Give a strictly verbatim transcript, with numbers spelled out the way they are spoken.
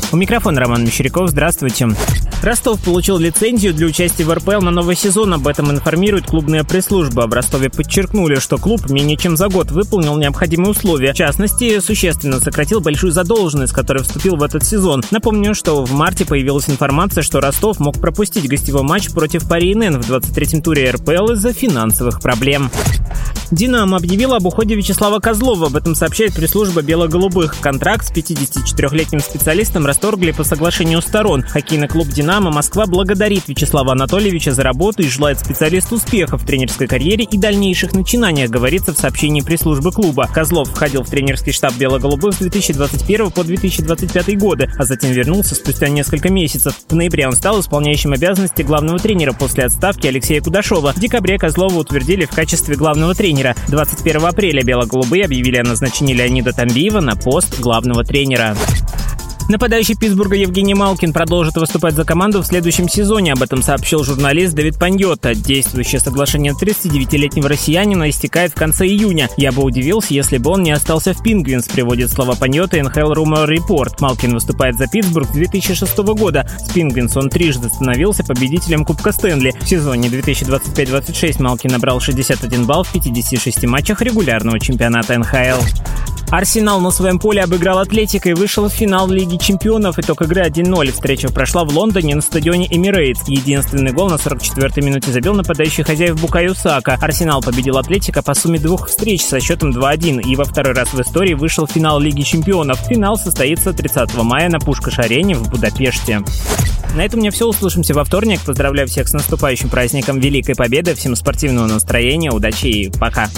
У микрофона Роман Мещеряков. Здравствуйте. Ростов получил лицензию для участия в эр пэ эл на новый сезон. Об этом информирует клубная пресс-служба. В Ростове подчеркнули, что клуб менее чем за год выполнил необходимые условия. В частности, существенно сократил большую задолженность, которая вступил в этот сезон. Напомню, что в марте появилась информация, что Ростов мог пропустить гостевой матч против Пари эн эн в двадцать третьем туре эр пэ эл из-за финансовых проблем. «Динамо» объявила об уходе Вячеслава Козлова. Об этом сообщает пресс-служба бело-голубых. Контракт с пятидесятичетырёхлетним специалистом расторгли по соглашению сторон. Хоккейный клуб «Динамо» Москва благодарит Вячеслава Анатольевича за работу и желает специалисту успехов в тренерской карьере и дальнейших начинаниях, говорится в сообщении пресс-службы клуба. Козлов входил в тренерский штаб бело-голубых с две тысячи двадцать первого по две тысячи двадцать пятый годы, а затем вернулся спустя несколько месяцев. В ноябре он стал исполняющим обязанности главного тренера после отставки Алексея Кудашова. В декабре Козлова утвердили в качестве главного тренера. двадцать первого апреля бело-голубые объявили о назначении Леонида Тамбиева на пост главного тренера. Нападающий Питтсбурга Евгений Малкин продолжит выступать за команду в следующем сезоне. Об этом сообщил журналист Давид Паньотта. Действующее соглашение тридцатидевятилетнего россиянина истекает в конце июня. «Я бы удивился, если бы он не остался в Пингвинс», приводит слова Паньотта эн эйч эл Rumor Report. Малкин выступает за Питтсбург с две тысячи шестого года. С Пингвинс он трижды становился победителем Кубка Стэнли. В сезоне две тысячи двадцать пять двадцать шесть Малкин набрал шестьдесят один балл в пятидесяти шести матчах регулярного чемпионата эн эйч эл. Арсенал на своем поле обыграл Атлетико и вышел в финал Лиги Чемпионов. Итог игры один ноль. Встреча прошла в Лондоне на стадионе Эмирейтс. Единственный гол на сорок четвёртой минуте забил нападающий хозяев Букайо Сака. Арсенал победил Атлетико по сумме двух встреч со счетом два один и во второй раз в истории вышел в финал Лиги Чемпионов. Финал состоится тридцатого мая на Пушкаш-арене в Будапеште. На этом у меня все. Услышимся во вторник. Поздравляю всех с наступающим праздником Великой Победы. Всем спортивного настроения, удачи и пока.